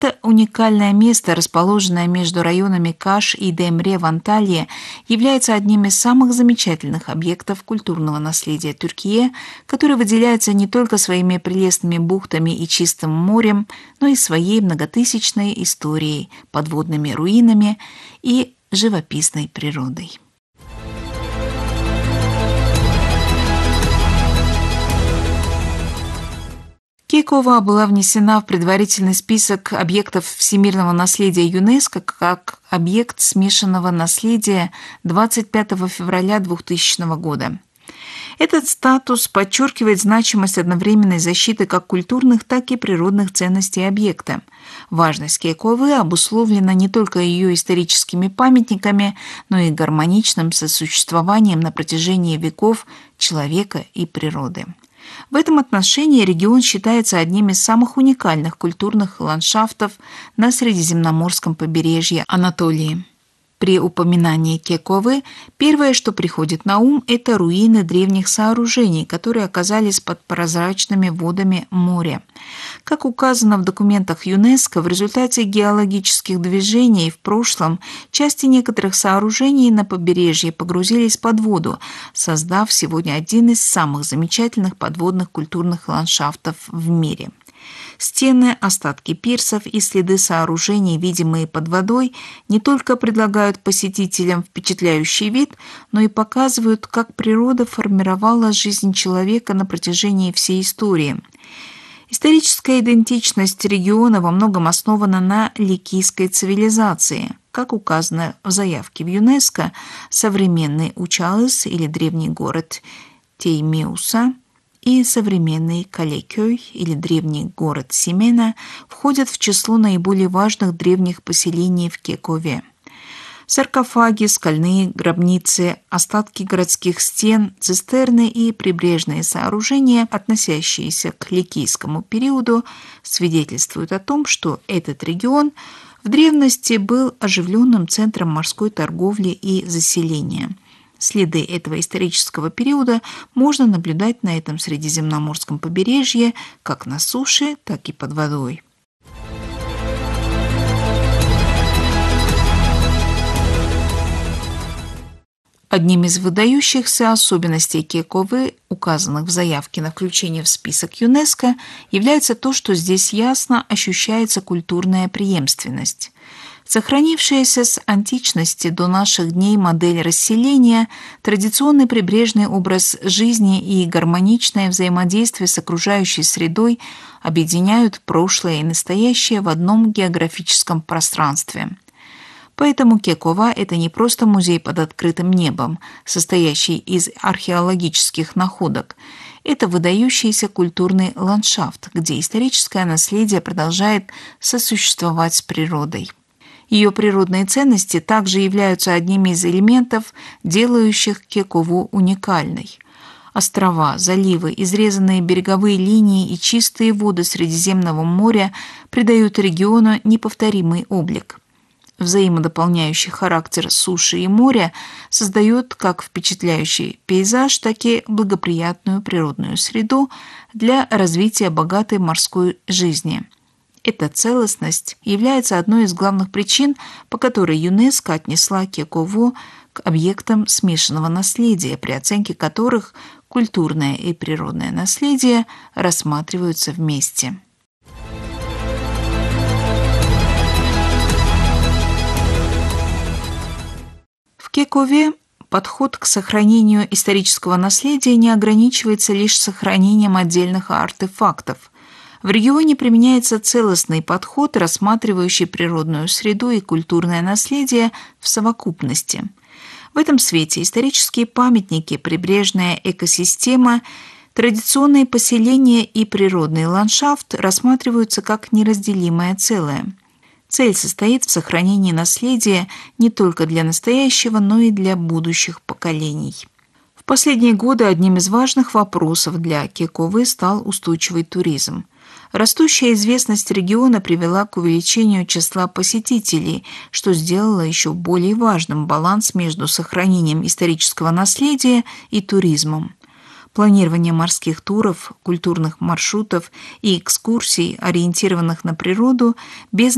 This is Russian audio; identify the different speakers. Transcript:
Speaker 1: Это уникальное место, расположенное между районами Каш и Демре в Анталии, является одним из самых замечательных объектов культурного наследия Тюркии, который выделяется не только своими прелестными бухтами и чистым морем, но и своей многотысячной историей, подводными руинами и живописной природой. Кекова была внесена в предварительный список объектов всемирного наследия ЮНЕСКО как объект смешанного наследия 25 февраля 2000 года. Этот статус подчеркивает значимость одновременной защиты как культурных, так и природных ценностей объекта. Важность Кековы обусловлена не только ее историческими памятниками, но и гармоничным сосуществованием на протяжении веков человека и природы. В этом отношении регион считается одним из самых уникальных культурных ландшафтов на Средиземноморском побережье Анатолии. При упоминании Кековы первое, что приходит на ум, это руины древних сооружений, которые оказались под прозрачными водами моря. Как указано в документах ЮНЕСКО, в результате геологических движений в прошлом части некоторых сооружений на побережье погрузились под воду, создав сегодня один из самых замечательных подводных культурных ландшафтов в мире. Стены, остатки пирсов и следы сооружений, видимые под водой, не только предлагают посетителям впечатляющий вид, но и показывают, как природа формировала жизнь человека на протяжении всей истории. Историческая идентичность региона во многом основана на ликийской цивилизации. Как указано в заявке в ЮНЕСКО, современный Учаыс или древний город Теймеуса и современный Калекёй или древний город Семена входят в число наиболее важных древних поселений в Кекове. Саркофаги, скальные гробницы, остатки городских стен, цистерны и прибрежные сооружения, относящиеся к ликийскому периоду, свидетельствуют о том, что этот регион в древности был оживленным центром морской торговли и заселения. Следы этого исторического периода можно наблюдать на этом Средиземноморском побережье как на суше, так и под водой. Одним из выдающихся особенностей Кековы, указанных в заявке на включение в список ЮНЕСКО, является то, что здесь ясно ощущается культурная преемственность. Сохранившаяся с античности до наших дней модель расселения, традиционный прибрежный образ жизни и гармоничное взаимодействие с окружающей средой объединяют прошлое и настоящее в одном географическом пространстве. Поэтому Кекова – это не просто музей под открытым небом, состоящий из археологических находок. Это выдающийся культурный ландшафт, где историческое наследие продолжает сосуществовать с природой. Ее природные ценности также являются одними из элементов, делающих Кекову уникальной. Острова, заливы, изрезанные береговые линии и чистые воды Средиземного моря придают региону неповторимый облик. Взаимодополняющий характер суши и моря создает как впечатляющий пейзаж, так и благоприятную природную среду для развития богатой морской жизни. Эта целостность является одной из главных причин, по которой ЮНЕСКО отнесла Кекову к объектам смешанного наследия, при оценке которых культурное и природное наследие рассматриваются вместе. В Кекове подход к сохранению исторического наследия не ограничивается лишь сохранением отдельных артефактов. В регионе применяется целостный подход, рассматривающий природную среду и культурное наследие в совокупности. В этом свете исторические памятники, прибрежная экосистема, традиционные поселения и природный ландшафт рассматриваются как неразделимое целое. Цель состоит в сохранении наследия не только для настоящего, но и для будущих поколений. В последние годы одним из важных вопросов для Кековы стал устойчивый туризм. Растущая известность региона привела к увеличению числа посетителей, что сделало еще более важным баланс между сохранением исторического наследия и туризмом. Планирование морских туров, культурных маршрутов и экскурсий, ориентированных на природу, без